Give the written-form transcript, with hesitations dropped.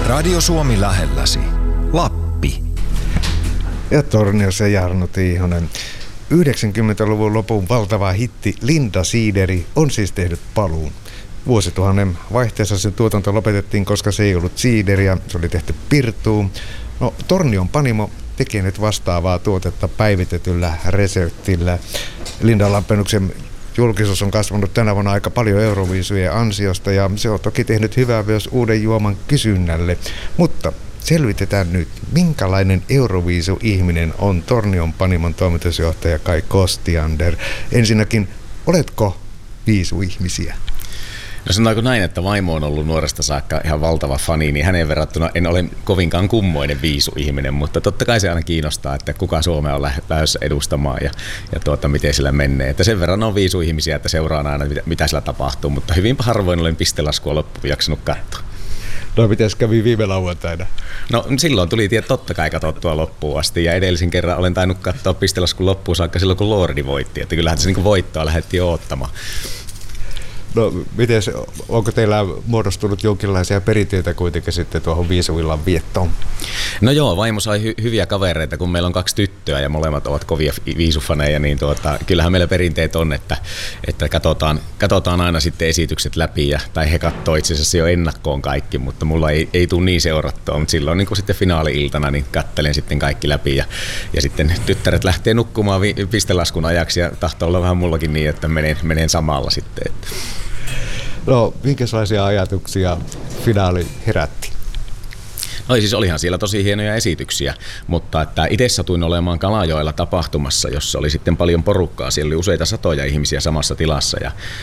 Radio Suomi lähelläsi. Lappi. Ja Torniossa Jarno Tiihonen. 90-luvun lopun valtava hitti Linda Siideri on siis tehnyt paluun. Vuosituhannen vaihteessa se tuotanto lopetettiin, koska se ei ollut siideriä, se oli tehty pirtuun. No, Tornion Panimo tekee nyt vastaavaa tuotetta päivitetyllä reseptillä. Linda Lampeenuksen julkisuus on kasvanut tänä vuonna aika paljon Euroviisujen ansiosta ja se on toki tehnyt hyvää myös uuden juoman kysynnälle. Mutta selvitetään nyt, minkälainen Euroviisu-ihminen on Tornion Panimon toimitusjohtaja Kai Kostiander. Ensinnäkin, oletko viisuihmisiä? No sanotaanko näin, että vaimo on ollut nuoresta saakka ihan valtava fani, niin hänen verrattuna en ole kovinkaan kummoinen viisuihminen, mutta totta kai se aina kiinnostaa, että kuka Suomea on lähdössä edustamaan ja miten sillä menee. Että sen verran on viisuihmisiä, että seuraan aina mitä sillä tapahtuu, mutta hyvin harvoin olen pistelaskua loppuun jaksanut katsoa. No mitäs kävi viime lauantaina? No silloin tuli totta kai katsottua loppuun asti ja edellisen kerran olen tainnut katsoa pistelaskun loppuun saakka silloin kun Lordi voitti, että kyllähän se niin voittoa lähdettiin odottamaan. No, onko teillä muodostunut jonkinlaisia perinteitä kuitenkin sitten tuohon viisuillan viettoon? No joo, vaimo sai hyviä kavereita, kun meillä on 2 tyttöä ja molemmat ovat kovia viisufaneja, niin kyllähän meillä perinteet on, että katsotaan aina sitten esitykset läpi, tai he katsoo itse asiassa jo ennakkoon kaikki, mutta mulla ei tule niin seurattua, mutta silloin niin kun sitten finaali-iltana niin katselen sitten kaikki läpi ja sitten tyttäret lähtee nukkumaan pistelaskun ajaksi ja tahtoo olla vähän mullakin niin, että menen samalla sitten. No, minkälaisia ajatuksia finaali herätti? No siis olihan siellä tosi hienoja esityksiä, mutta että itse satuin olemaan Kalajoella tapahtumassa, jossa oli sitten paljon porukkaa. Siellä oli useita satoja ihmisiä samassa tilassa